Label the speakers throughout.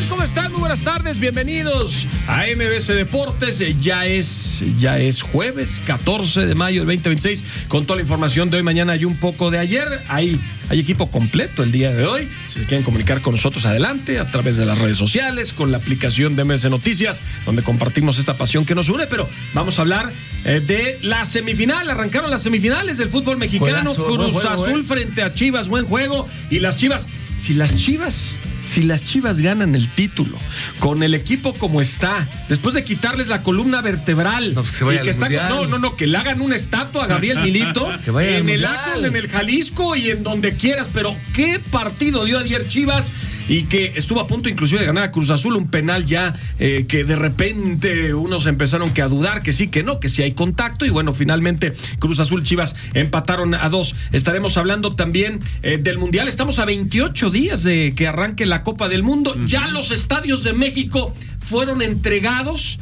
Speaker 1: tal? ¿Cómo están? Muy buenas tardes, bienvenidos a MBC Deportes. Ya es jueves 14 de mayo del 2026, con toda la información de hoy, mañana y un poco de ayer. Hay equipo completo el día de hoy. Si se quieren comunicar con nosotros, adelante, a través de las redes sociales, con la aplicación de MBC Noticias, donde compartimos esta pasión que nos une. Pero vamos a hablar de la semifinal. Arrancaron las semifinales del fútbol mexicano.
Speaker 2: Juegazo,
Speaker 1: Cruz Azul frente a Chivas, buen juego. Y las Chivas, si las Chivas ganan el título con el equipo como está, después de quitarles la columna vertebral,
Speaker 2: no, pues que vaya
Speaker 1: y que está, que le hagan una estatua a Gabriel Milito en el Akron, en el Jalisco y en donde quieras. Pero qué partido dio ayer Chivas, y que estuvo a punto inclusive de ganar a Cruz Azul, un penal ya que de repente unos empezaron a dudar que sí, que no, que sí hay contacto, y bueno, finalmente Cruz Azul, Chivas empataron a 2. Estaremos hablando también del Mundial. Estamos a 28 días de que arranque la Copa del Mundo. Ya los estadios de México fueron entregados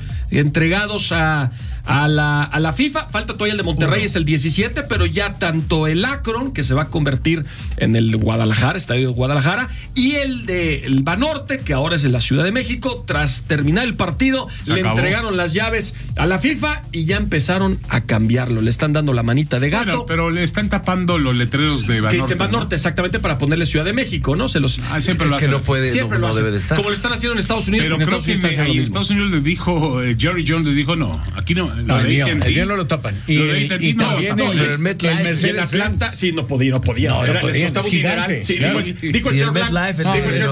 Speaker 1: a la FIFA. Falta todavía el de Monterrey, es el 17, pero ya tanto el Akron, que se va a convertir en el Guadalajara, estadio de Guadalajara, y el de el Banorte, que ahora es en la Ciudad de México, tras terminar el partido, le entregaron las llaves a la FIFA y ya empezaron a cambiarlo. Le están dando la manita de gato.
Speaker 3: Bueno, pero le están tapando los letreros de Banorte.
Speaker 1: Que dice Banorte, ¿no? Exactamente, para ponerle Ciudad de México, ¿no?
Speaker 3: Siempre lo
Speaker 2: es que no puede,
Speaker 1: siempre
Speaker 2: no debe de estar.
Speaker 1: Como lo están haciendo en Estados Unidos.
Speaker 3: Pero creo que en Estados Unidos les dijo, Jerry Jones les dijo, no, aquí no.
Speaker 4: El día no lo tapan. Y también
Speaker 2: el MetLife,
Speaker 1: en Atlanta, sí, no podía.
Speaker 4: Es gigante.
Speaker 1: Sí, dijo el señor Blanc.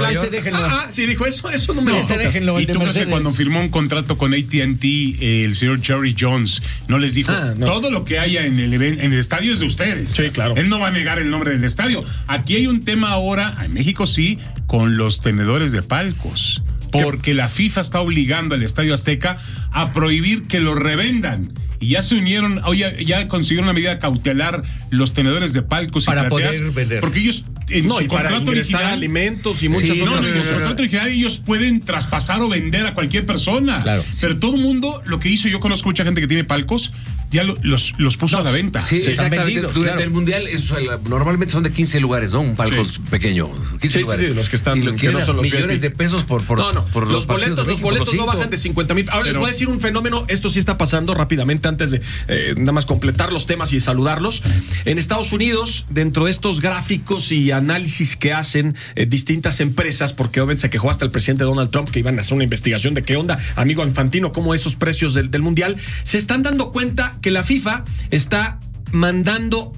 Speaker 1: Sí, dijo eso no me lo toca.
Speaker 3: ¿Y tú crees que cuando firmó un contrato con AT&T, el señor Jerry Jones no les dijo, todo lo que haya en el estadio es de ustedes?
Speaker 1: Sí, claro.
Speaker 3: Él no va a negar el nombre del estadio. Aquí hay un tema ahora, en México sí, con los tenedores de palcos. Porque la FIFA está obligando al Estadio Azteca a prohibir que lo revendan. Y ya se unieron, ya consiguieron una medida cautelar los tenedores de palcos
Speaker 4: para
Speaker 3: y plateas,
Speaker 4: poder vender.
Speaker 3: porque ellos en su contrato original,
Speaker 1: alimentos y muchas otras
Speaker 3: cosas. En su contrato original ellos pueden traspasar o vender a cualquier persona.
Speaker 4: Claro.
Speaker 3: Pero todo el mundo, lo que hizo, yo conozco mucha gente que tiene palcos, ya los puso a la venta.
Speaker 2: Sí, exactamente. Durante el Mundial, normalmente son de 15 lugares, ¿no? Un palco pequeño. 15 lugares.
Speaker 1: Sí, los que están,
Speaker 2: y lo que no son los millones
Speaker 1: VIP.
Speaker 2: de pesos por
Speaker 1: los boletos no bajan de 50,000. Ahora les voy a decir un fenómeno, esto sí está pasando rápidamente, antes de nada más completar los temas y saludarlos. En Estados Unidos, dentro de estos gráficos y análisis que hacen distintas empresas, porque obviamente se quejó hasta el presidente Donald Trump que iban a hacer una investigación de qué onda, amigo Infantino, cómo esos precios del Mundial, se están dando cuenta que la FIFA está mandando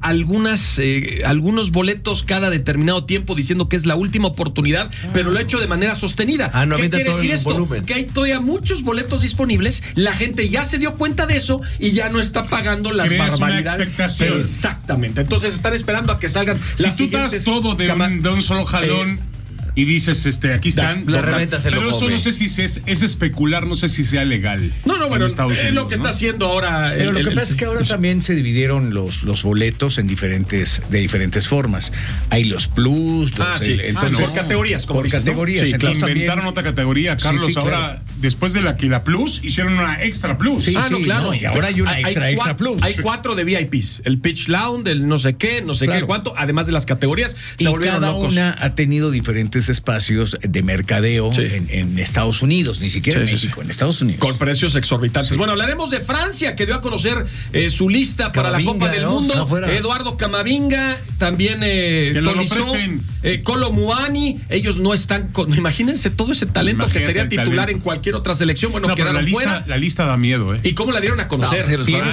Speaker 1: algunos boletos cada determinado tiempo, diciendo que es la última oportunidad, pero lo ha hecho de manera sostenida. ¿Qué quiere decir esto? Volumen. Que hay todavía muchos boletos disponibles, la gente ya se dio cuenta de eso y ya no está pagando las barbaridades.
Speaker 3: Una expectación.
Speaker 1: Exactamente. Entonces están esperando a que salgan las siguientes.
Speaker 3: Si tú das todo de un solo jalón y dices, aquí están,
Speaker 2: la reventa se lo come.
Speaker 3: Pero eso no sé si es especular, no sé si sea legal.
Speaker 1: Bueno, es lo que está haciendo ahora.
Speaker 4: Pero lo que pasa es que ahora también se dividieron los boletos de diferentes formas. Hay los plus,
Speaker 1: entonces
Speaker 4: por
Speaker 1: categorías, como
Speaker 4: por
Speaker 1: dicen,
Speaker 4: categorías.
Speaker 1: ¿no? Sí,
Speaker 3: Entonces inventaron otra categoría, Carlos.
Speaker 4: Sí,
Speaker 3: ahora,
Speaker 4: claro.
Speaker 3: Después de la plus, hicieron una extra plus.
Speaker 1: Claro.
Speaker 4: No, y ahora hay una extra plus.
Speaker 1: Hay 4 de VIPs, el Pitch Lounge, el no sé qué cuánto, además de las categorías.
Speaker 4: Y cada una ha tenido diferentes espacios de mercadeo en Estados Unidos, ni siquiera en México, en Estados Unidos.
Speaker 1: Con precios exorbitantes. Bueno, hablaremos de Francia, que dio a conocer su lista para la Copa del Mundo. Eduardo Camavinga, también Tolisso, Kolo Muani. Ellos no están imagínense todo ese talento que sería titular en cualquier otra selección. Bueno, quedaron fuera.
Speaker 3: La lista da miedo,
Speaker 1: ¿Y cómo la dieron a conocer?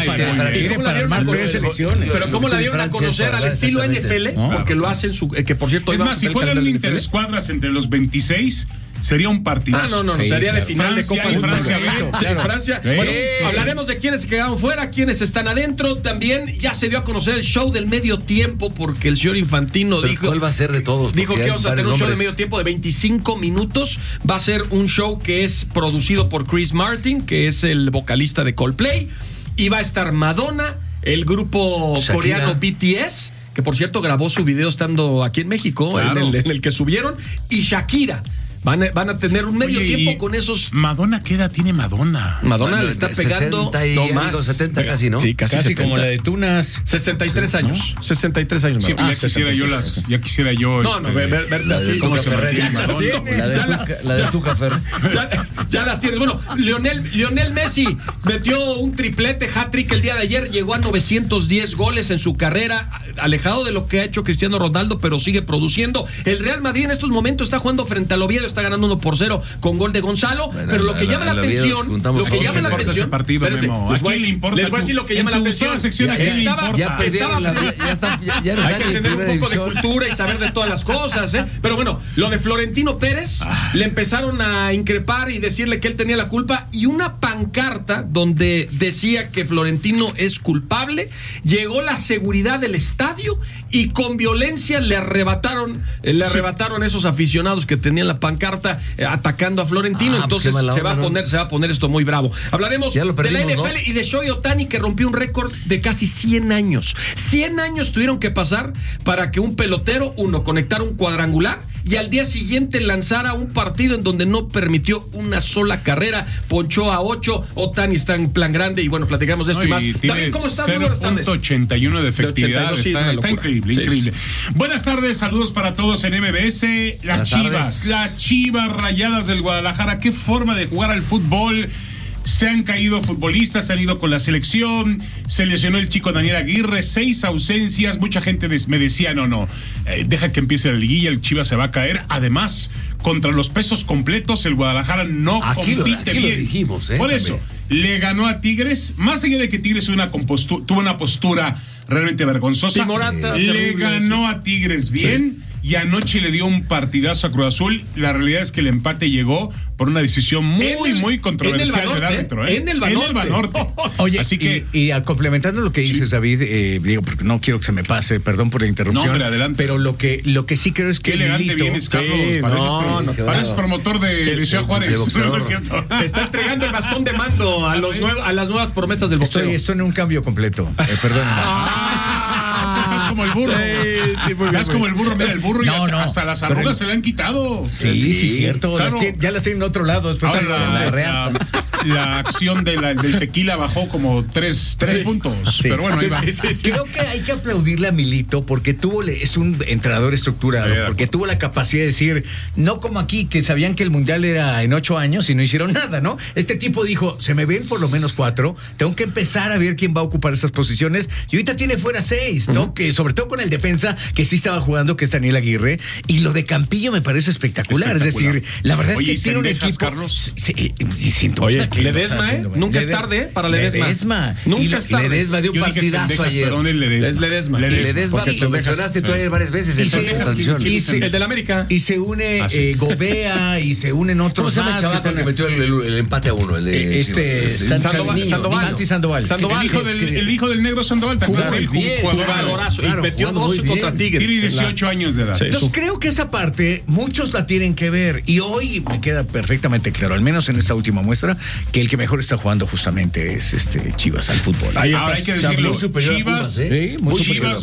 Speaker 1: Pero cómo la dieron a conocer al estilo NFL, porque lo hacen que por cierto,
Speaker 3: es más, si juegan interescuadras entre los 26, sería un partidazo.
Speaker 1: Sería de final de Copa del Mundo.
Speaker 3: Francia.
Speaker 1: Bueno, hablaremos de quiénes se quedaron fuera, quiénes están adentro. También ya se dio a conocer el show del medio tiempo, porque el señor Infantino dijo.
Speaker 2: ¿Cuál va a ser de todos?
Speaker 1: Dijo que vamos a tener un show de medio tiempo de 25 minutos. Va a ser un show que es producido por Chris Martin, que es el vocalista de Coldplay. Y va a estar Madonna, el grupo coreano BTS, que por cierto grabó su video estando aquí en México, en el que subieron, y Shakira. Van a tener un medio tiempo con esos.
Speaker 3: ¿Madonna qué edad tiene Madonna?
Speaker 1: Madonna le está pegando
Speaker 2: 70 casi, ¿no?
Speaker 1: Sí, casi
Speaker 4: como la de Tunas.
Speaker 1: 63 años. 63 años.
Speaker 3: Sí, ya quisiera yo.
Speaker 1: No, verte así.
Speaker 3: ¿Cómo se llama?
Speaker 2: La de Tuca Ferrer.
Speaker 1: Ya las tienes. Bueno, Lionel Messi metió un triplete, hat-trick el día de ayer, llegó a 910 goles en su carrera, alejado de lo que ha hecho Cristiano Ronaldo, pero sigue produciendo. El Real Madrid en estos momentos está jugando frente al Oviedo, está ganando 1-0 con gol de Gonzalo, pero lo que llama la atención,
Speaker 3: ¿A quién le importa?
Speaker 1: Les voy a decir lo que llama la atención.
Speaker 2: Ya
Speaker 1: hay que tener un poco de cultura y saber de todas las cosas, ¿eh? Pero bueno, lo de Florentino Pérez, le empezaron a increpar y decirle que él tenía la culpa, y una pancarta donde decía que Florentino es culpable. Llegó la seguridad del estadio y con violencia le arrebataron esos aficionados que tenían la pancarta atacando a Florentino. Entonces se va a poner esto muy bravo. Hablaremos de la NFL, ¿no? Y de Shohei Ohtani, que rompió un récord de casi 100 años. 100 años tuvieron que pasar para que un pelotero, conectara un cuadrangular y al día siguiente lanzara un partido en donde no permitió una sola carrera, ponchó a 8. Ohtani está en plan grande y bueno, platicamos de esto y más.
Speaker 3: David, ¿cómo estás? 0.81 de efectividad. Está increíble, increíble. Buenas tardes, saludos para todos en MBS. Las Chivas Rayadas del Guadalajara, qué forma de jugar al fútbol. Se han caído futbolistas, se han ido con la selección, se lesionó el chico Daniel Aguirre, 6 ausencias, mucha gente me decía, deja que empiece la liguilla, el Chivas se va a caer. Además, contra los pesos completos, el Guadalajara no compite bien. Lo
Speaker 2: dijimos,
Speaker 3: Por eso, le ganó a Tigres, más allá de que Tigres tuvo una postura realmente vergonzosa, le ganó a Tigres bien. Y anoche le dio un partidazo a Cruz Azul. La realidad es que el empate llegó por una decisión muy controversial del árbitro.
Speaker 1: En el Banorte.
Speaker 4: Oye, así que, y complementando lo que dices, David, digo, porque no quiero que se me pase, perdón por la interrupción.
Speaker 3: No, pero adelante.
Speaker 4: Pero lo que sí creo es que.
Speaker 3: Qué elegante vienes, Carlos. Pareces promotor de Ciudad Juárez. No es cierto.
Speaker 1: Está entregando el bastón de mando a las nuevas promesas del boxeo.
Speaker 4: Estoy en un cambio completo. Perdóname.
Speaker 3: Estás como el burro.
Speaker 1: Sí,
Speaker 3: estás como el burro. Mira, el burro hasta las arrugas se le han quitado.
Speaker 4: Sí, cierto. Claro. Ya las tienen en otro lado.
Speaker 3: Ahora la acción del tequila bajó como 3 puntos. Sí. Pero bueno,
Speaker 4: creo que hay que aplaudirle a Milito porque es un entrenador estructurado, porque tuvo la capacidad de decir, no como aquí, que sabían que el Mundial era en 8 años y no hicieron nada, ¿no? Este tipo dijo, se me ven por lo menos 4, tengo que empezar a ver quién va a ocupar esas posiciones, y ahorita tiene fuera 6, ¿no? Que sobre todo con el defensa que sí estaba jugando, que es Daniel Aguirre, y lo de Campillo me parece espectacular. Es decir, la verdad es que tiene un equipo.
Speaker 3: Carlos.
Speaker 1: Oye, Ledesma, nunca es tarde para Ledesma. Nunca es tarde.
Speaker 2: Ledesma dio un partidazo ayer.
Speaker 1: Es Ledesma.
Speaker 2: Ledesma, lo mencionaste tú ayer varias veces.
Speaker 1: El del América.
Speaker 4: Y se une Gobea y se unen otros.
Speaker 2: ¿Cómo se llama el chavaco que metió el empate a 1? El de
Speaker 1: Sandoval.
Speaker 3: El hijo del negro Sandoval también.
Speaker 1: Jugadorazo. Y metió 12 contra Tigres.
Speaker 3: Tiene 18 años de edad.
Speaker 4: Entonces creo que esa parte muchos la tienen que ver, y hoy me queda perfectamente claro, al menos en esta última muestra, que el que mejor está jugando justamente es Chivas al fútbol.
Speaker 3: Ahora hay que decirlo, Chivas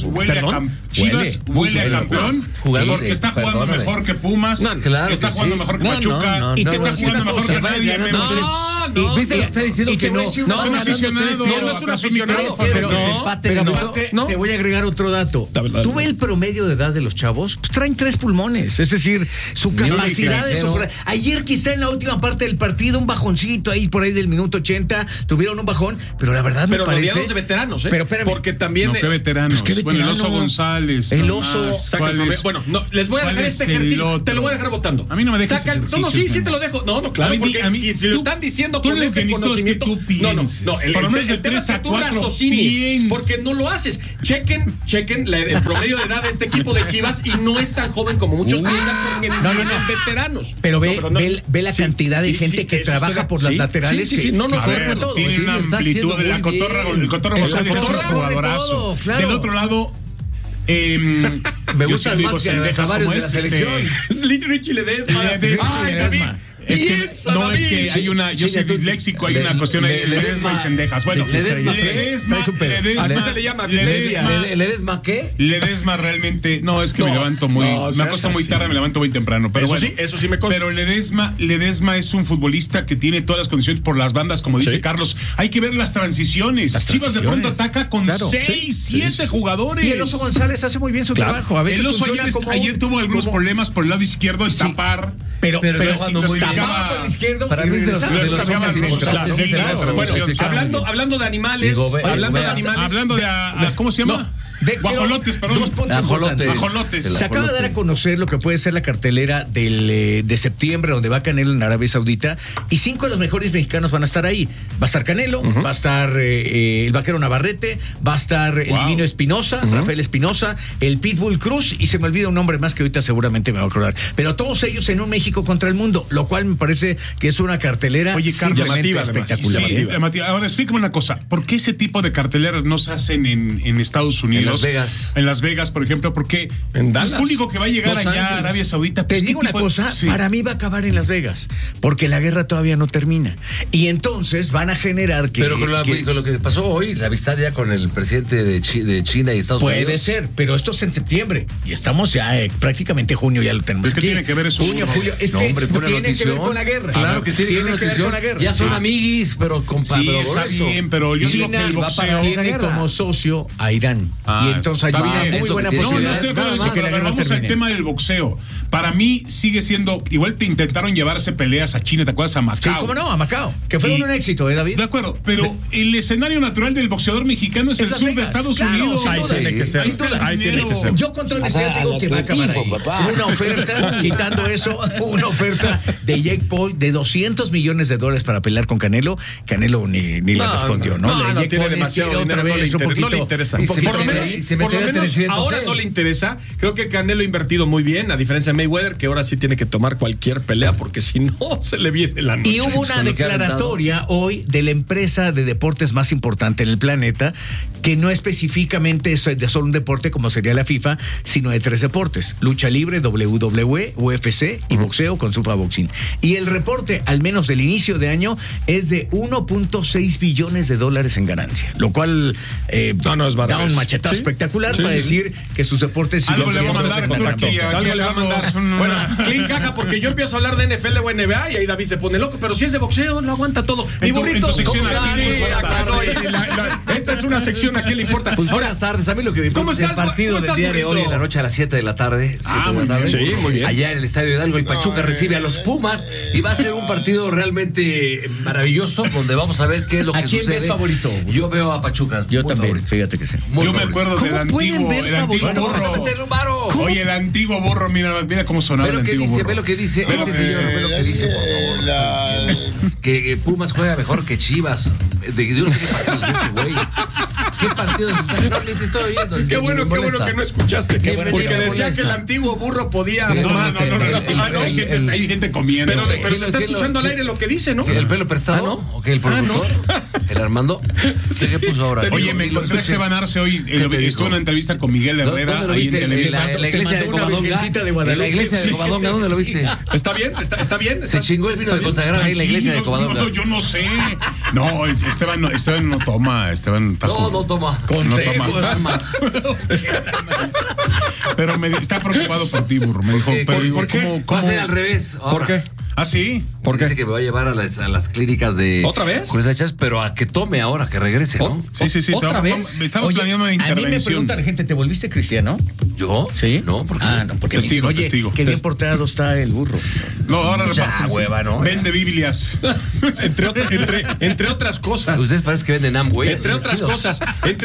Speaker 3: huele a campeón, porque está jugando mejor que Pumas, está jugando mejor que Pachuca, y que está jugando mejor que nadie.
Speaker 2: ¿Viste lo que está diciendo?
Speaker 4: Que no es un aficionado, pero te voy a agregar otro dato. Tú ves el promedio de edad de los chavos, pues traen 3 pulmones, es decir, su capacidad de soplar. Ayer quizá en la última parte del partido un bajoncito ahí por ahí del minuto 80, tuvieron un bajón, pero la verdad me parece.
Speaker 1: Pero de veteranos,
Speaker 3: Pero
Speaker 1: espérame, porque también
Speaker 3: ¿qué veteranos? Bueno, el Oso González.
Speaker 4: El Oso.
Speaker 1: Bueno, les voy a dejar este ejercicio, te lo voy a dejar votando.
Speaker 3: A mí no me dejas.
Speaker 1: No, sí te lo dejo. No, claro, porque si lo están diciendo con ese conocimiento. No, el tema es que tú raciocines, porque no lo haces. Chequen el promedio de edad de este equipo de Chivas y no es tan joven como muchos piensan, porque no veteranos.
Speaker 4: Pero ve la cantidad de gente que trabaja por las laterales.
Speaker 3: Tiene una amplitud de la cotorra. El Cotorro González es un jugadorazo. Del otro lado,
Speaker 2: me gusta más que varios de la selección.
Speaker 1: Richie Ledesma.
Speaker 3: Es que no es que hay una, yo soy disléxico, hay una cuestión ahí, Ledesma y Cendejas. Bueno, Ledesma,
Speaker 1: así se le llama.
Speaker 2: ¿Ledesma qué?
Speaker 3: Ledesma realmente, no, es que me levanto muy, me acuesto muy tarde, me levanto muy temprano. Pero
Speaker 1: eso, bueno, eso sí me consta.
Speaker 3: Pero Ledesma es un futbolista que tiene todas las condiciones por las bandas, como dice Carlos. Hay que ver las transiciones. Chivas de pronto ataca con 6, 7 jugadores.
Speaker 4: Y el Oso González hace muy bien su trabajo. A veces
Speaker 3: el Oso ayer tuvo algunos problemas por el lado izquierdo, tapar.
Speaker 4: Pero
Speaker 3: cuando muy bien.
Speaker 4: Tapaba por el izquierdo.
Speaker 2: Para mí
Speaker 1: hablando de animales,
Speaker 3: hablando de ¿cómo se llama? Guajolotes, perdón. Ajolotes.
Speaker 4: Se acaba de dar a conocer lo que puede ser la cartelera de septiembre, donde va Canelo en Arabia Saudita, y 5 de los mejores mexicanos van a estar ahí. Va a estar Canelo, va a estar el Vaquero Navarrete, va a estar el Divino Espinosa, Rafael Espinosa, el Pitbull Cruz, y se me olvida un nombre más que ahorita seguramente me va a acordar. Pero todos ellos en un México contra el mundo, lo cual me parece que es una cartelera
Speaker 3: llamativa,
Speaker 4: espectacular.
Speaker 3: Ahora, explícame una cosa. ¿Por qué ese tipo de carteleras no se hacen en Estados Unidos? En Las Vegas, por ejemplo, porque
Speaker 1: en Dallas,
Speaker 3: el público que va a llegar allá a Arabia Saudita.
Speaker 4: Te digo una cosa, para mí va a acabar en Las Vegas, porque la guerra todavía no termina. Y entonces van a generar que...
Speaker 2: Pero con lo que pasó hoy, la amistad ya con el presidente de China y Estados Unidos.
Speaker 4: Puede ser, pero esto es en septiembre. Y estamos ya prácticamente junio, ya lo tenemos.
Speaker 3: ¿Qué tiene que ver eso?
Speaker 4: Junio. Es que tiene que ver con la guerra.
Speaker 2: Claro que tiene que ver con la guerra. Ya son amiguis, pero compadre.
Speaker 3: Sí, está bien, pero yo digo que el boxeo
Speaker 4: tiene como socio a Irán. Y entonces hay una muy buena posibilidad.
Speaker 3: Vamos al tema del boxeo. Para mí sigue siendo, igual te intentaron llevarse peleas a China, ¿te acuerdas? A Macao.
Speaker 4: Sí, ¿cómo no? A Macao. Que fue un éxito, David?
Speaker 3: De acuerdo, pero el escenario natural del boxeador mexicano es el sur de Estados Unidos.
Speaker 1: Ahí tiene que ser.
Speaker 4: Yo con toda honestidad digo que va a acabar ahí. Una oferta, quitando eso, una oferta de Jake Paul de $200 millones para pelear con Canelo. Canelo ni le respondió, ¿no?
Speaker 1: No tiene demasiado dinero, no le interesa. Por lo menos ahora no le interesa. Creo que Canelo ha invertido muy bien, a diferencia de Mayweather, que ahora sí tiene que tomar cualquier pelea, porque si no, se le viene la noche.
Speaker 4: Y hubo una declaratoria hoy de la empresa de deportes más importante en el planeta, que no específicamente es de solo un deporte como sería la FIFA, sino de 3 deportes: lucha libre, WWE, UFC y boxeo con Super Boxing. Y el reporte, al menos del inicio de año, es de $1.6 billones en ganancia, lo cual da un machetazo espectacular para decir que sus deportes...
Speaker 3: Algo le va a mandar
Speaker 1: Bueno, clean caja, porque yo empiezo a hablar de NFL o NBA y ahí David se pone loco, pero si es de boxeo, no aguanta todo. Mi burrito... Esta es una sección, ¿a qué le importa?
Speaker 2: Pues buenas tardes, a mí lo que me importa es el partido del día de hoy en la noche a las 7 de la tarde.
Speaker 1: Sí, muy bien.
Speaker 2: Allá en el Estadio Hidalgo, el Pachuca recibe a los Pumas y va a ser un partido realmente maravilloso, donde vamos a ver qué es lo que sucede.
Speaker 4: ¿A quién ves favorito?
Speaker 2: Yo veo a Pachuca.
Speaker 4: Yo también, favorito. Fíjate que sí.
Speaker 3: Yo me acuerdo del antiguo Borro. Oye, el antiguo Borro, mira cómo sonaba el antiguo Borro.
Speaker 2: Ve lo que dice este señor, ve lo que dice, por favor. Que Pumas juega mejor que Chivas. Yo no sé qué partidos ves este güey. ¿Qué partidos están? No, te estoy oyendo.
Speaker 1: Qué bueno que no escuchaste. Porque decía que el antiguo Burro podía fumar.
Speaker 3: Hay gente comiendo.
Speaker 1: Pero se está escuchando al aire lo que dice, ¿no?
Speaker 2: ¿El pelo prestado? ¿O qué? ¿El productor? ¿El Armando? ¿Qué puso ahora?
Speaker 3: Oye, me encontré a Esteban Arce hoy. Estuvo en una entrevista con Miguel Herrera ahí en Televisa.
Speaker 2: En la iglesia de Covadonga. En la iglesia de Covadonga, ¿dónde lo viste?
Speaker 1: ¿Está bien?
Speaker 2: Se chingó el vino de consagrar ahí en la iglesia de Covadonga.
Speaker 3: No, yo no sé. No, Esteban no toma. Esteban
Speaker 2: no toma.
Speaker 3: No toma. Pero está preocupado por ti, Burro. Me dijo,
Speaker 2: ¿por qué? Va a ser al revés.
Speaker 1: ¿Por qué?
Speaker 3: ¿Ah, sí?
Speaker 2: ¿Por qué? Dice que me va a llevar a las clínicas de...
Speaker 1: ¿Otra vez?
Speaker 2: Pero a que tome ahora, que regrese, ¿no?
Speaker 3: Sí.
Speaker 4: ¿Otra vez?
Speaker 3: Estamos planeando una intervención.
Speaker 4: A mí me pregunta la gente, ¿te volviste cristiano?
Speaker 2: ¿Yo?
Speaker 4: ¿Sí?
Speaker 2: No, porque...
Speaker 4: no, porque
Speaker 3: testigo.
Speaker 4: Qué bien portado está el Burro.
Speaker 3: No, ahora
Speaker 2: hueva, ¿no?
Speaker 3: Vende Biblias.
Speaker 1: Entre otras cosas.
Speaker 2: Ustedes parece que venden Amway.
Speaker 1: Entre otras cosas.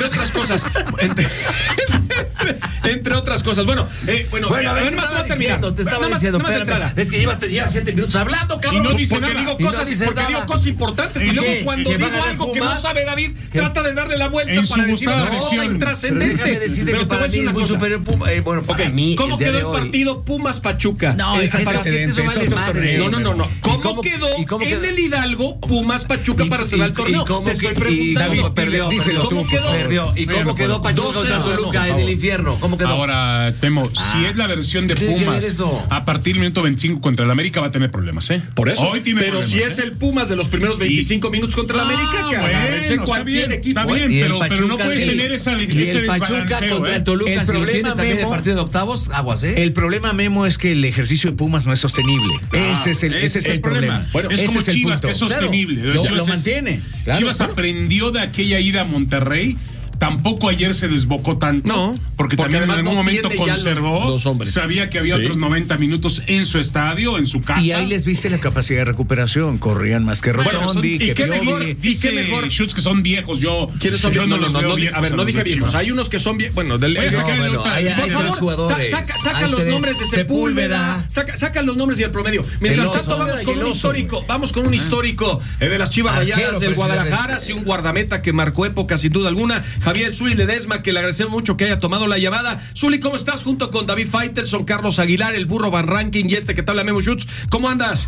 Speaker 1: Bueno,
Speaker 2: a ver, te estaba diciendo. Es que llevas 7 minutos hablando, cabrón.
Speaker 1: Y no dice nada. Digo cosas importantes. Y luego cuando digo algo que no sabe David, trata de darle la vuelta para decir una cosa intrascendente.
Speaker 2: Déjame decirte que para mí es muy superior Puma. Bueno, para mí,
Speaker 1: ¿cómo quedó el partido Pumas-Pachuca?
Speaker 4: No, es precedente.
Speaker 1: No. ¿Cómo ¿Cómo quedó en el Hidalgo Pumas Pachuca para cerrar el torneo? Te estoy preguntando.
Speaker 2: ¿Cómo quedó? Perdió. ¿Y cómo quedó Pachuca contra Toluca en el infierno? ¿Cómo quedó?
Speaker 3: Ahora, Memo, si es la versión de Pumas, a partir del minuto 25 contra el América va a tener problemas, ¿eh?
Speaker 1: Por eso.
Speaker 3: Hoy tiene
Speaker 1: pero
Speaker 3: problemas,
Speaker 1: si es el Pumas de los primeros 25 minutos contra el América,
Speaker 3: bueno, cualquier equipo. Está bien, pero no puedes tener ese desbalanceo.
Speaker 2: Contra el Toluca,
Speaker 4: el problema,
Speaker 2: también el partido de octavos, aguas, ¿eh?
Speaker 4: El problema, Memo, es que el ejercicio de Pumas no es sostenible. Ese es el problema.
Speaker 3: Bueno, es como Chivas, que es sostenible.
Speaker 4: Claro, lo mantiene.
Speaker 3: Chivas aprendió de aquella ida a Monterrey. Tampoco ayer se desbocó tanto.
Speaker 1: No,
Speaker 3: porque también en algún momento conservó.
Speaker 1: los hombres.
Speaker 3: Sabía que había otros 90 minutos en su estadio, en su casa.
Speaker 4: Y ahí les viste la capacidad de recuperación. Corrían más que Rotondi, que
Speaker 3: Piovi. Dice Schutz que son viejos.
Speaker 1: ¿Quiénes son viejos? No, viejos. A ver, no dije viejos. Hay unos que son viejos. Bueno, por favor, saca los nombres de Sepúlveda. Saca los nombres y el promedio. Mientras tanto, vamos con un histórico. Vamos con un histórico de las Chivas Rayadas del Guadalajara. Sí, un guardameta que marcó época, sin duda alguna. Javier Zuli Ledesma, que le agradecemos mucho que haya tomado la llamada. Zuli, ¿cómo estás? Junto con David Faitelson, Carlos Aguilar, el Burro Van Ranking y que te habla Memo Schutz. ¿Cómo andas?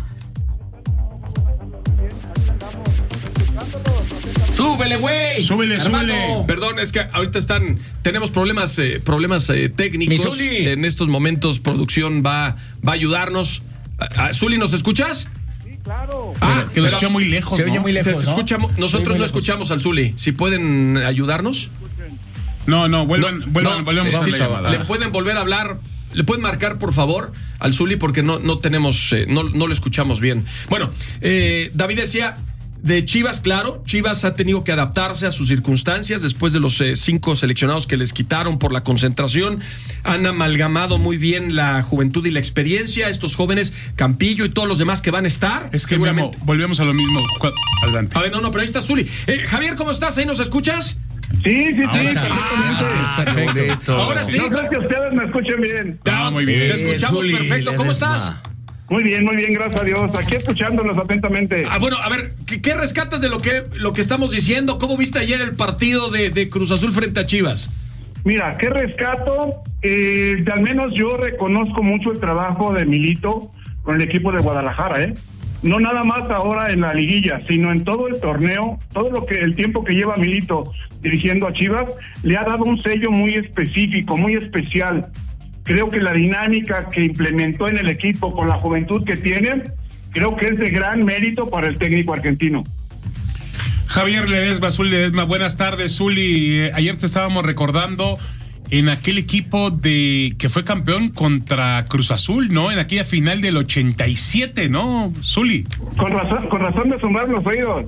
Speaker 1: ¡Súbele, güey!
Speaker 3: ¡Súbele!
Speaker 1: Perdón, es que ahorita tenemos problemas técnicos. En estos momentos producción va a ayudarnos. Zuli, ¿nos escuchas?
Speaker 5: Claro.
Speaker 3: Que lo escucha muy lejos.
Speaker 4: Se oye muy lejos.
Speaker 1: Nosotros no escuchamos al Zuli. Si pueden ayudarnos.
Speaker 3: Volvemos a la llamada.
Speaker 1: Le pueden volver a hablar. Le pueden marcar, por favor, al Zuli porque no tenemos, no lo escuchamos bien. Bueno, David decía. De Chivas, claro, Chivas ha tenido que adaptarse a sus circunstancias después de los 5 seleccionados que les quitaron por la concentración. Han amalgamado muy bien la juventud y la experiencia. Estos jóvenes, Campillo y todos los demás que van a estar.
Speaker 3: Es que Memo, volvemos a lo mismo. Adelante.
Speaker 1: A ver, pero ahí está Zuli. Javier, ¿cómo estás? ¿Ahí nos escuchas?
Speaker 5: Sí.
Speaker 1: Perfecto. Ahora sí.
Speaker 5: No sé si ustedes me escuchan bien.
Speaker 3: Muy bien.
Speaker 1: Te escuchamos Zuli, perfecto. ¿Cómo estás?
Speaker 5: Muy bien, gracias a Dios. Aquí escuchándolos atentamente.
Speaker 1: Bueno, a ver, ¿qué rescatas de lo que estamos diciendo? ¿Cómo viste ayer el partido de Cruz Azul frente a Chivas?
Speaker 5: Mira, ¿qué rescato? Al menos yo reconozco mucho el trabajo de Milito con el equipo de Guadalajara, ¿eh? No nada más ahora en la liguilla, sino en todo el torneo, el tiempo que lleva Milito dirigiendo a Chivas, le ha dado un sello muy específico, muy especial. Creo que la dinámica que implementó en el equipo con la juventud que tiene, creo que es de gran mérito para el técnico argentino.
Speaker 3: Javier Ledesma, Zuli Ledesma, buenas tardes, Zuli. Ayer te estábamos recordando en aquel equipo que fue campeón contra Cruz Azul, ¿no? En aquella final del 87, ¿no, Zuli?
Speaker 5: Con razón de sumar los oídos.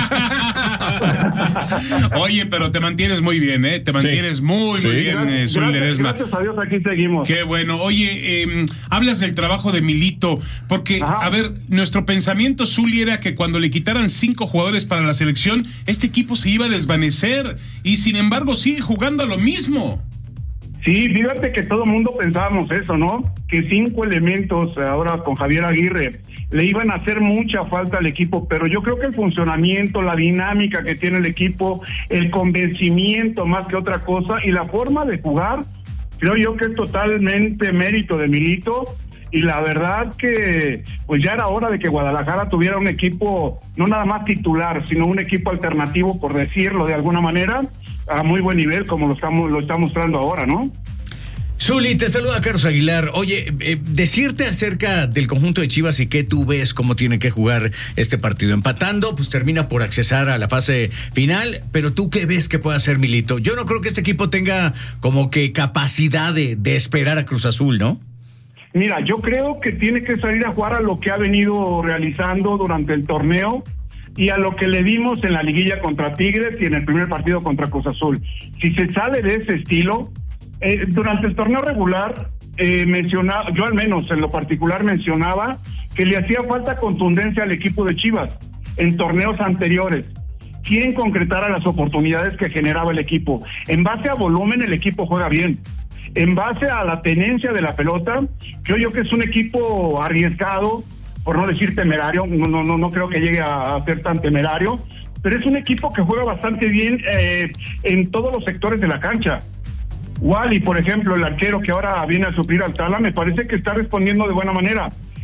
Speaker 3: Oye, pero te mantienes muy bien, ¿eh? Te mantienes muy bien, Zuli Ledesma.
Speaker 5: Gracias a Dios, aquí seguimos.
Speaker 3: Qué bueno. Oye, hablas del trabajo de Milito, porque, a ver, nuestro pensamiento, Zuli, era que cuando le quitaran 5 jugadores para la selección, este equipo se iba a desvanecer, y sin embargo sigue jugando a lo mismo.
Speaker 5: Sí, fíjate que todo el mundo pensábamos eso, ¿no? Que 5 elementos ahora con Javier Aguirre le iban a hacer mucha falta al equipo, pero yo creo que el funcionamiento, la dinámica que tiene el equipo, el convencimiento más que otra cosa y la forma de jugar, creo yo que es totalmente mérito de Milito. Y la verdad que pues ya era hora de que Guadalajara tuviera un equipo no nada más titular, sino un equipo alternativo, por decirlo de alguna manera, a muy buen nivel como lo está mostrando ahora, ¿no?
Speaker 4: Zuli, te saluda Carlos Aguilar. Oye, decirte acerca del conjunto de Chivas y qué tú ves cómo tiene que jugar este partido. Empatando, pues termina por accesar a la fase final, pero tú qué ves que puede hacer Milito. Yo no creo que este equipo tenga como que capacidad de esperar a Cruz Azul, ¿no?
Speaker 5: Mira, yo creo que tiene que salir a jugar a lo que ha venido realizando durante el torneo y a lo que le dimos en la liguilla contra Tigres y en el primer partido contra Cruz Azul. Si se sale de ese estilo, durante el torneo regular, mencionaba, yo al menos en lo particular mencionaba que le hacía falta contundencia al equipo de Chivas en torneos anteriores. ¿Quién concretara las oportunidades que generaba el equipo? En base a volumen, el equipo juega bien. En base a la tenencia de la pelota, creo yo que es un equipo arriesgado, por no decir temerario, no creo que llegue a ser tan temerario, pero es un equipo que juega bastante bien en todos los sectores de la cancha. Wally, por ejemplo, el arquero que ahora viene a suplir al Tala, me parece que está respondiendo de buena manera.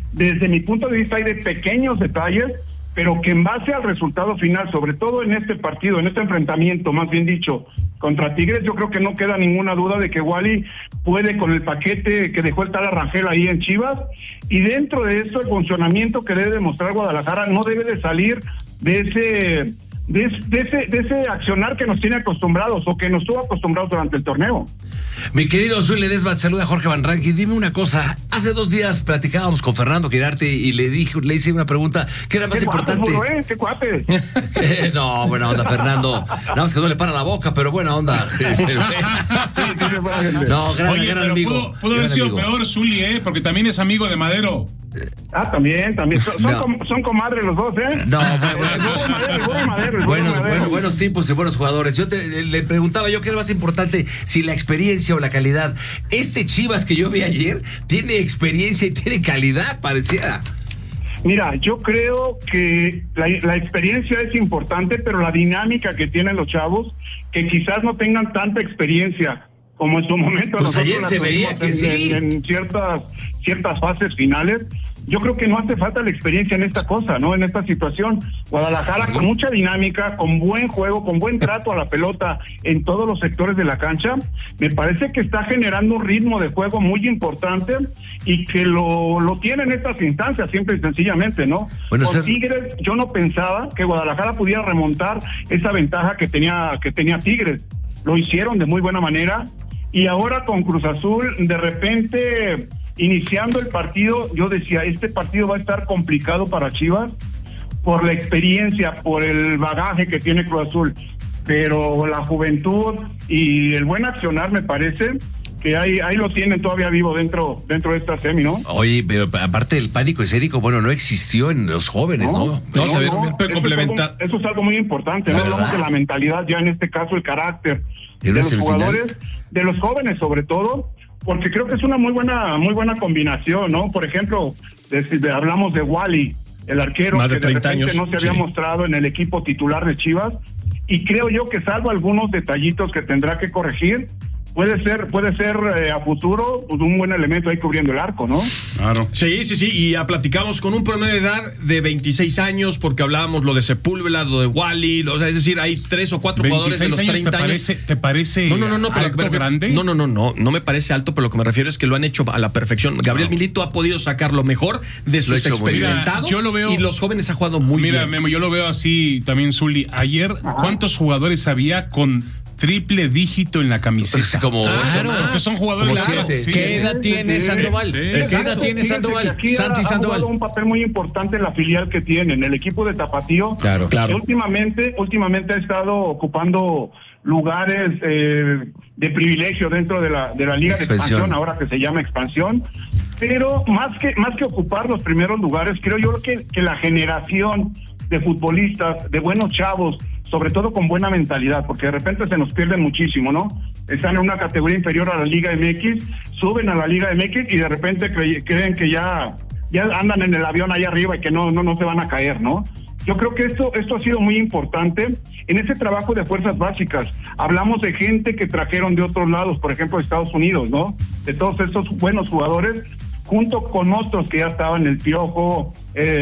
Speaker 5: desde mi punto de vista hay de pequeños detalles, pero que en base al resultado final, sobre todo en este partido, en este enfrentamiento, más bien dicho, contra Tigres, yo creo que no queda ninguna duda de que Wally puede con el paquete que dejó el tal Rangel ahí en Chivas, y dentro de esto el funcionamiento que debe demostrar Guadalajara no debe de salir de ese accionar que nos tiene acostumbrados o que nos tuvo acostumbrados durante el torneo.
Speaker 2: Mi querido Zuli Ledesma, saluda a Jorge Van Rankin. Dime una cosa, hace 2 días platicábamos con Fernando Quirarte y le hice una pregunta que era más importante.
Speaker 5: ¿Qué cuate?
Speaker 2: No, buena onda, Fernando. Nada más que no le para la boca, pero buena onda. No, gran amigo.
Speaker 3: Pudo haber sido peor, Zuli, porque también es amigo de Madero.
Speaker 5: También. Son comadres los dos, ¿eh?
Speaker 2: No, buenos tipos y buenos jugadores. Yo le preguntaba qué era más importante, si la experiencia o la calidad. Este Chivas que yo vi ayer tiene experiencia y tiene calidad, pareciera.
Speaker 5: Mira, yo creo que la experiencia es importante, pero la dinámica que tienen los chavos, que quizás no tengan tanta experiencia como en su momento
Speaker 2: pues ayer se veía que sí
Speaker 5: en ciertas fases finales. Yo creo que no hace falta la experiencia en esta cosa, ¿no? En esta situación. Guadalajara con mucha dinámica, con buen juego, con buen trato a la pelota en todos los sectores de la cancha, me parece que está generando un ritmo de juego muy importante y que lo tiene en estas instancias, simple y sencillamente, ¿no? Con Tigres, yo no pensaba que Guadalajara pudiera remontar esa ventaja que tenía Tigres. Lo hicieron de muy buena manera. Y ahora con Cruz Azul, de repente, iniciando el partido, yo decía, este partido va a estar complicado para Chivas por la experiencia, por el bagaje que tiene Cruz Azul, pero la juventud y el buen accionar me parece que ahí lo tienen todavía vivo dentro de esta semi, ¿no?
Speaker 2: Oye, pero aparte del pánico escénico, no existió en los jóvenes, ¿no?
Speaker 5: Eso es algo muy importante, ¿no? Hablamos de la mentalidad, ya en este caso el carácter de los jugadores, de los jóvenes sobre todo, porque creo que es una muy buena combinación, ¿no? Por ejemplo, hablamos de Wally, el arquero
Speaker 1: más de
Speaker 5: que
Speaker 1: 30 años,
Speaker 5: no se había mostrado en el equipo titular de Chivas, y creo yo que salvo algunos detallitos que tendrá que corregir, puede ser a futuro pues, un buen elemento ahí cubriendo el arco, ¿no?
Speaker 1: Claro. Sí, y platicamos con un promedio de edad de 26 años, porque hablábamos lo de Sepúlveda, lo de Wally, es decir, hay 3 o 4 jugadores de los 30 años.
Speaker 3: ¿Te parece alto, grande?
Speaker 1: No me parece alto, pero lo que me refiero es que lo han hecho a la perfección. Gabriel Milito ha podido sacar lo mejor de sus experimentados y los jóvenes ha jugado muy bien.
Speaker 3: Mira, Memo, yo lo veo así también, Zuli. Ayer, ¿cuántos jugadores había con triple dígito en la camiseta?
Speaker 2: Como
Speaker 3: porque son jugadores largos.
Speaker 4: ¿Qué edad tiene Sandoval? ¿Qué edad tiene Sandoval? Santi Sandoval.
Speaker 5: Ha jugado un papel muy importante en la filial que tienen, el equipo de Tapatío.
Speaker 2: Claro.
Speaker 5: Que últimamente ha estado ocupando lugares de privilegio dentro de la Liga de Expansión, ahora que se llama Expansión. Pero más que ocupar los primeros lugares, creo yo que la generación de futbolistas, de buenos chavos, sobre todo con buena mentalidad, porque de repente se nos pierden muchísimo, ¿no? Están en una categoría inferior a la Liga MX, suben a la Liga MX y de repente creen que ya andan en el avión ahí arriba y que no se van a caer, ¿no? Yo creo que esto ha sido muy importante en ese trabajo de fuerzas básicas. Hablamos de gente que trajeron de otros lados, por ejemplo, de Estados Unidos, ¿no? De todos estos buenos jugadores, junto con otros que ya estaban, el Piojo,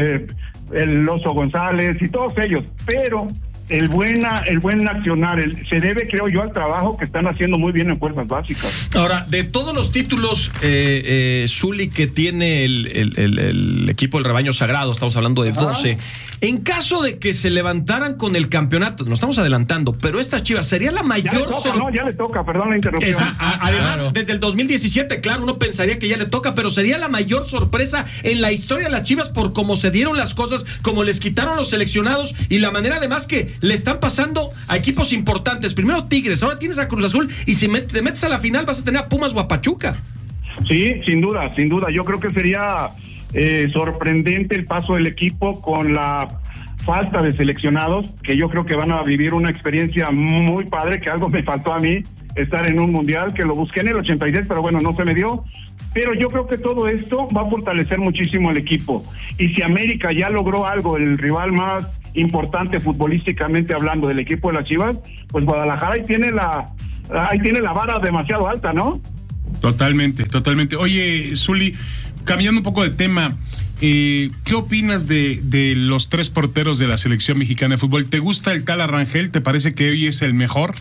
Speaker 5: el Oso González y todos ellos, pero el buen accionar se debe, creo yo, al trabajo que están haciendo muy bien en fuerzas básicas.
Speaker 1: Ahora, de todos los títulos, Zuli, que tiene el equipo del Rebaño Sagrado, estamos hablando de 12, en caso de que se levantaran con el campeonato, nos estamos adelantando, pero esta Chivas sería la mayor sorpresa.
Speaker 5: Ya le toca, perdón la interrupción.
Speaker 1: Además, desde el 2017, claro, uno pensaría que ya le toca, pero sería la mayor sorpresa en la historia de las Chivas por cómo se dieron las cosas, cómo les quitaron los seleccionados y la manera además que le están pasando a equipos importantes. Primero Tigres, ahora tienes a Cruz Azul y si te metes a la final vas a tener a Pumas o a Pachuca.
Speaker 5: Sí, sin duda. Yo creo que sería sorprendente el paso del equipo con la falta de seleccionados, que yo creo que van a vivir una experiencia muy padre, que algo me faltó a mí, estar en un mundial, que lo busqué en el 86, pero bueno, no se me dio. Pero yo creo que todo esto va a fortalecer muchísimo el equipo. Y si América ya logró algo, el rival más importante futbolísticamente hablando del equipo de las Chivas, pues Guadalajara ahí tiene la vara demasiado alta, ¿no?
Speaker 3: Totalmente. Oye, Zuli, cambiando un poco de tema, ¿qué opinas de los 3 porteros de la selección mexicana de fútbol? ¿Te gusta el tal Rangel? ¿Te parece que hoy es el mejor?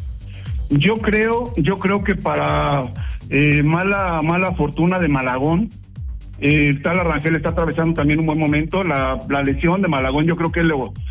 Speaker 5: Yo creo que para mala fortuna de Malagón, tal Rangel está atravesando también un buen momento. La lesión de Malagón yo creo que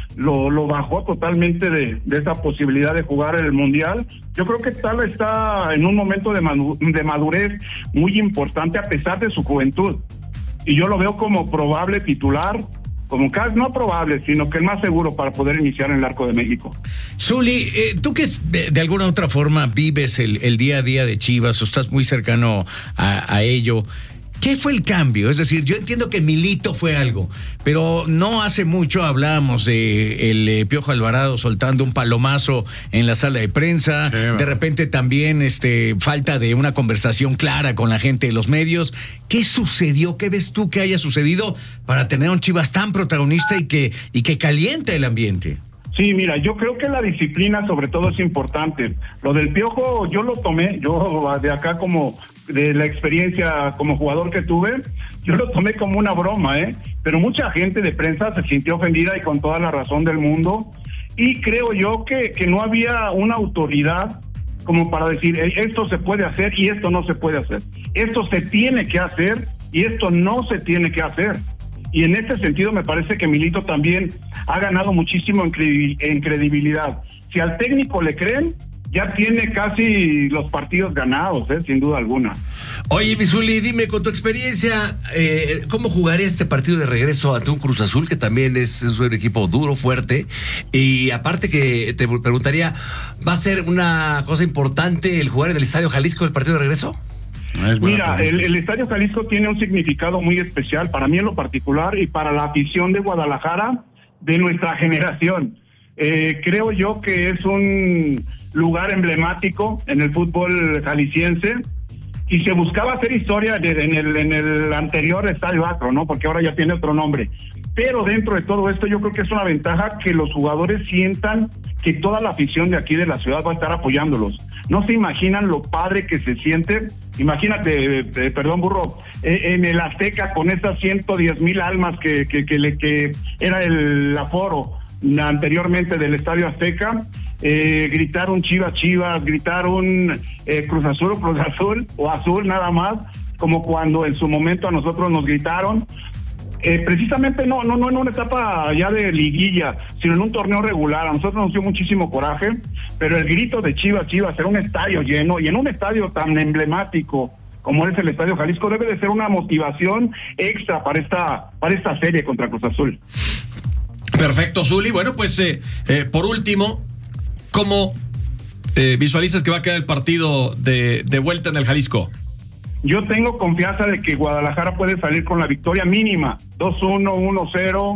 Speaker 5: lo bajó totalmente de esa posibilidad de jugar el Mundial. Yo creo que Tal está en un momento de madurez muy importante a pesar de su juventud. Y yo lo veo como probable titular, como casi no probable, sino que el más seguro para poder iniciar en el Arco de México.
Speaker 4: Zuli, tú que de alguna u otra forma vives el día a día de Chivas o estás muy cercano a ello, ¿qué fue el cambio? Es decir, yo entiendo que Milito fue algo, pero no hace mucho hablábamos de el Piojo Alvarado soltando un palomazo en la sala de prensa, sí, de repente también falta de una conversación clara con la gente de los medios. ¿Qué sucedió? ¿Qué ves tú que haya sucedido para tener a un Chivas tan protagonista y que caliente el ambiente?
Speaker 5: Sí, mira, yo creo que la disciplina sobre todo es importante. Lo del Piojo yo lo tomé, yo de acá como de la experiencia como jugador que tuve, yo lo tomé como una broma, pero mucha gente de prensa se sintió ofendida y con toda la razón del mundo, y creo yo que no había una autoridad como para decir esto se puede hacer y esto no se puede hacer, esto se tiene que hacer y esto no se tiene que hacer. Y en este sentido me parece que Milito también ha ganado muchísimo en credibilidad. Si al técnico le creen, ya tiene casi los partidos ganados, sin duda alguna.
Speaker 2: Oye, mi Zuli, dime, con tu experiencia, ¿cómo jugaría este partido de regreso ante un Cruz Azul, que también es un equipo duro, fuerte? Y aparte que te preguntaría, ¿va a ser una cosa importante el jugar en el Estadio Jalisco el partido de regreso?
Speaker 5: Mira, el Estadio Jalisco tiene un significado muy especial para mí en lo particular y para la afición de Guadalajara de nuestra generación. Creo yo que es un lugar emblemático en el fútbol jalisciense y se buscaba hacer historia en el anterior Estadio Akron, ¿no? Porque ahora ya tiene otro nombre. Pero dentro de todo esto yo creo que es una ventaja que los jugadores sientan que toda la afición de aquí de la ciudad va a estar apoyándolos. No se imaginan lo padre que se siente. Imagínate, perdón burro, en el Azteca con esas 110,000 almas que era el aforo anteriormente del Estadio Azteca, gritar un Chivas, gritar un Cruz Azul o Azul nada más, como cuando en su momento a nosotros nos gritaron. Precisamente no en una etapa ya de liguilla, sino en un torneo regular. A nosotros nos dio muchísimo coraje, pero el grito de Chivas, en un estadio lleno y en un estadio tan emblemático como es el Estadio Jalisco, debe de ser una motivación extra para esta serie contra Cruz Azul.
Speaker 1: Perfecto, Zuli. Bueno, pues por último, ¿cómo visualizas que va a quedar el partido de vuelta en el Jalisco?
Speaker 5: Yo tengo confianza de que Guadalajara puede salir con la victoria mínima, 2-1,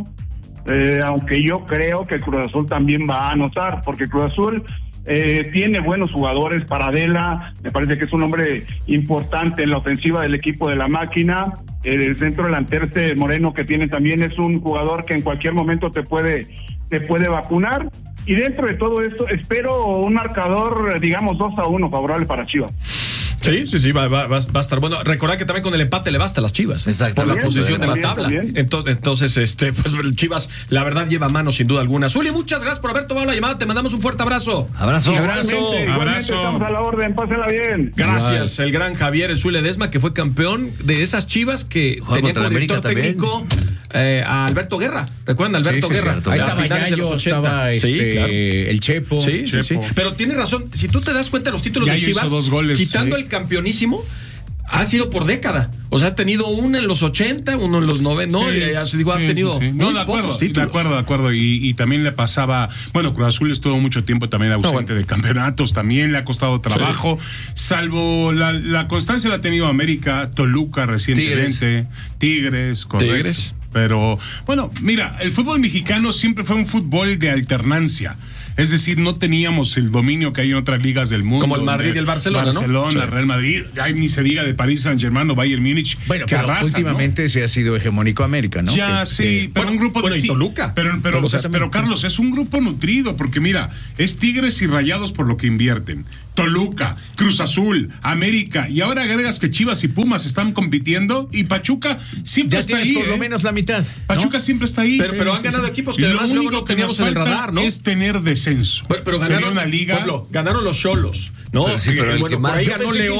Speaker 5: 1-0, aunque yo creo que Cruz Azul también va a anotar, porque Cruz Azul tiene buenos jugadores. Paradela, me parece que es un hombre importante en la ofensiva del equipo de la máquina. El centro delantero Moreno que tiene también es un jugador que en cualquier momento te puede vacunar. Y dentro de todo esto espero un marcador, digamos 2-1 favorable para Chivas.
Speaker 1: Sí, va a estar bueno. Recordad que también con el empate le basta a las Chivas.
Speaker 2: Exacto.
Speaker 1: Por la posición de la tabla. Entonces, pues el Chivas, la verdad, lleva mano sin duda alguna. Zuli, muchas gracias por haber tomado la llamada. Te mandamos un fuerte abrazo.
Speaker 2: Abrazo.
Speaker 5: Igualmente, estamos a la orden. Pásenla bien.
Speaker 1: Gracias, igual. El gran Javier Zuli Ledesma, que fue campeón de esas Chivas que tenían como director técnico a Alberto Guerra. ¿Recuerdan a Alberto Guerra?
Speaker 4: Ahí estaba Yayo, estaba claro. El Chepo.
Speaker 1: Sí. Pero tienes razón. Si tú te das cuenta de los títulos de Chivas, 2 goles, quitando el campeonísimo, ha sido por década. O sea, ha tenido uno en los 80, uno en los 90. No, ha tenido.
Speaker 3: No, de acuerdo. Y también le pasaba. Bueno, Cruz Azul estuvo mucho tiempo también ausente de campeonatos. También le ha costado trabajo. Salvo la constancia la ha tenido América, Toluca recientemente, Tigres, correcto. Tigres. Pero, bueno, mira, el fútbol mexicano siempre fue un fútbol de alternancia. Es decir, no teníamos el dominio que hay en otras ligas del mundo.
Speaker 1: Como el Madrid y el Barcelona,
Speaker 3: ¿no? Real Madrid, hay ni se diga de París Saint-Germain o Bayern Múnich.
Speaker 4: Bueno, que arrasan, últimamente, ¿no? Se ha sido hegemónico América, ¿no?
Speaker 3: Ya, pero un grupo de...
Speaker 1: y Toluca.
Speaker 3: Pero Carlos, es un grupo nutrido, porque mira, es Tigres y Rayados por lo que invierten. Toluca, Cruz Azul, América, y ahora agregas que Chivas y Pumas están compitiendo, y Pachuca siempre
Speaker 4: ya
Speaker 3: está
Speaker 4: tienes
Speaker 3: ahí.
Speaker 4: por lo menos la mitad.
Speaker 3: Pachuca
Speaker 4: ¿no?
Speaker 3: siempre está ahí.
Speaker 1: Pero han ganado equipos que además luego no teníamos en el radar, ¿no?
Speaker 3: Es tener descenso.
Speaker 1: Pero ganaron
Speaker 3: una liga.
Speaker 1: Pablo, ganaron los Xolos, ¿no?
Speaker 2: Pero sí, pero el
Speaker 1: bueno,
Speaker 2: que más-
Speaker 1: por ahí
Speaker 2: yo
Speaker 1: ganó
Speaker 4: pensé que
Speaker 1: León.